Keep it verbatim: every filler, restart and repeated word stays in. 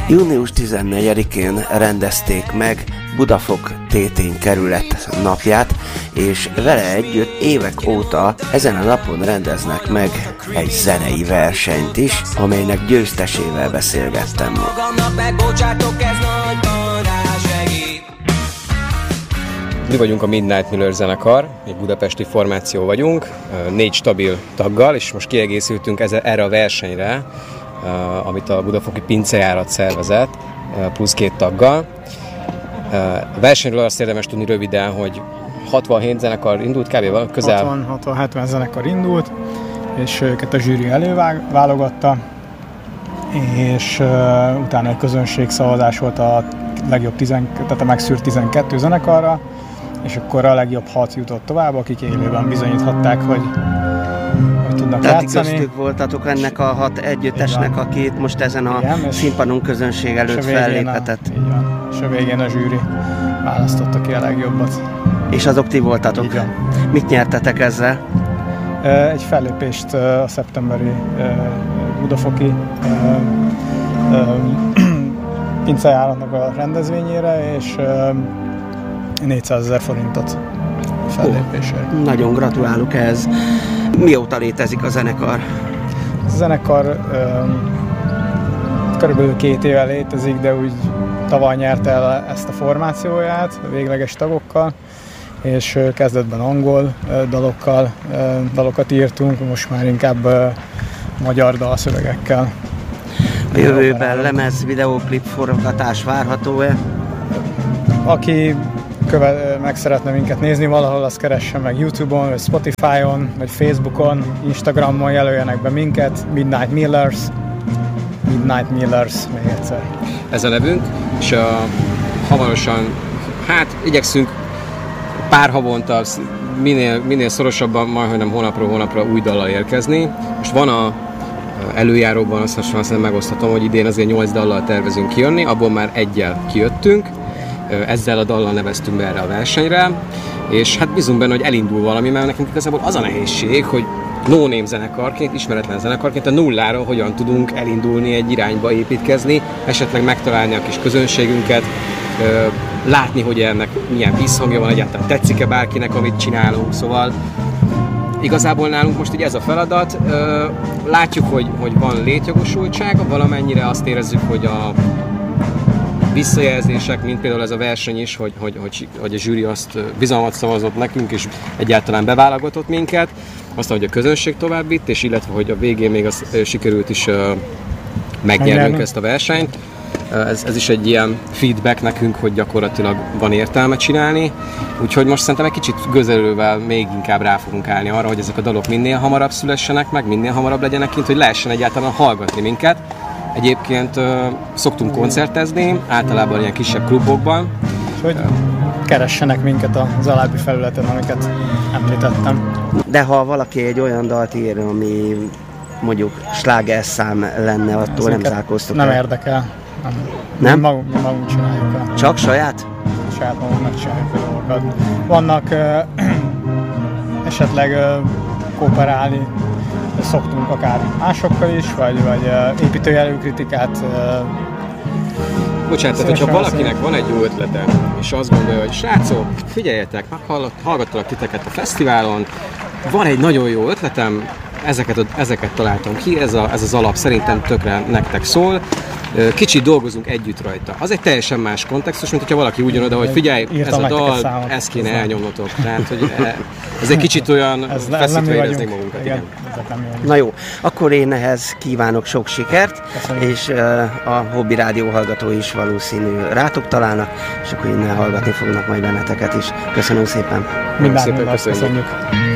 június tizennegyedikén rendezték meg Budafok Tétény kerület napját, és vele együtt évek óta ezen a napon rendeznek meg egy zenei versenyt is, amelynek győztesével beszélgettem ma. Mi vagyunk a Midnight Miller zenekar, egy budapesti formáció vagyunk, négy stabil taggal, és most kiegészültünk erre a versenyre, amit a Budafoki Pincejárat szervezett, plusz két taggal. A versenyről azt érdemes tudni röviden, hogy hatvanhét zenekar indult, kb. Közel... hatvan-hetven zenekar indult, és őket a zsűri előválogatta, és uh, utána a közönségszavazás volt a legjobb tizenkettő, tehát a megszűrt tizenkettő zenekarra, és akkor a legjobb hat jutott tovább, akik élőben bizonyíthatták, hogy, hogy tudnak Tehát játszani. köztük voltatok ennek a hat együttesnek, aki itt most ezen a igen, színpadon közönség előtt felléphetett. Így van. És a végén a zsűri választotta ki a legjobbat. És azok ti voltatok. Igen. Mit nyertetek ezzel? Egy fellépést a szeptemberi Budafoki Pincejáratnak a rendezvényére, és négyszázezer forintot fellépésére. Oh, nagyon gratulálok ehhez. Mióta létezik a zenekar? A zenekar körülbelül két éve létezik, de úgy tavaly nyerte el ezt a formációját a végleges tagokkal, és kezdetben angol dalokkal, dalokat írtunk, most már inkább magyar dalszövegekkel. A jövőben lemez, videóklip forgatás várható-e? Aki követ, meg szeretne minket nézni valahol, azt keresse meg YouTube-on, vagy Spotify-on, vagy Facebookon, Instagramon jelöljenek be minket, Midnight Millers, Midnight Millers, még egyszer. Ez a nevünk, és uh, hamarosan, hát igyekszünk pár havonta, minél, minél szorosabban, majdnem hónapról hónapra új dallal érkezni. Most van a előjáróban, azt hasonlóan megoszthatom, hogy idén azért nyolc dallal tervezünk kijönni, abból már egyel kijöttünk, ezzel a dallal neveztünk be erre a versenyre, és hát bízunk benne, hogy elindul valami, mert nekünk igazából az a nehézség, hogy no-name zenekarként, ismeretlen zenekarként a nulláról hogyan tudunk elindulni egy irányba építkezni, esetleg megtalálni a kis közönségünket, látni, hogy ennek milyen visszhangja van, egyáltalán tetszik-e bárkinek, amit csinálunk, szóval igazából nálunk most így ez a feladat. Látjuk, hogy, hogy van létjogosultsága, valamennyire azt érezzük, hogy a visszajelzések, mint például ez a verseny is, hogy, hogy, hogy, hogy a zsűri azt bizalmat szavazott nekünk, és egyáltalán beválogatott minket, aztán, hogy a közönség tovább vitt, és illetve, hogy a végén még az sikerült is megnyernünk ezt a versenyt. Ez, ez is egy ilyen feedback nekünk, hogy gyakorlatilag van értelme csinálni. Úgyhogy most szerintem egy kicsit gözelővel még inkább rá fogunk állni arra, hogy ezek a dalok minél hamarabb szülessenek meg, minél hamarabb legyenek kint, hogy lehessen egyáltalán hallgatni minket. Egyébként uh, szoktunk koncertezni, általában ilyen kisebb klubokban. Hogy keressenek minket az alábbi felületen, amiket említettem. De ha valaki egy olyan dalt ír, ami mondjuk slágerszám lenne, attól nem zárkóztok nem el? érdekel. Nem? Nem? Mi magunk, mi magunk csináljuk el. Csak saját? Saját magunknak csináljuk a dolgokat. Vannak uh, esetleg uh, kooperálni, szoktunk akár másokkal is, vagy, vagy uh, építőjelű kritikát. Uh, Bocsánat, tehát, hogyha valakinek van egy jó ötlete, és azt gondolja, hogy srácok, figyeljetek, meghallgattalak titeket a fesztiválon, van egy nagyon jó ötletem, ezeket, ezeket találtam ki, ez, a, ez az alap szerintem tökre nektek szól, kicsit dolgozunk együtt rajta. Az egy teljesen más kontextus, mint hogyha valaki úgy jön oda, hogy figyelj, ez a dal, ezt kéne elnyomnotok. Tehát, hogy ez egy kicsit olyan feszítve éreznénk magunkat. Igen. Igen. Na jó, akkor én ehhez kívánok sok sikert, köszönjük. És uh, a Hobby Rádió hallgatói is valószínű rátok találnak, és akkor innen hallgatni fognak majd benneteket is. Köszönöm szépen. Minden szépen köszönjük. köszönjük.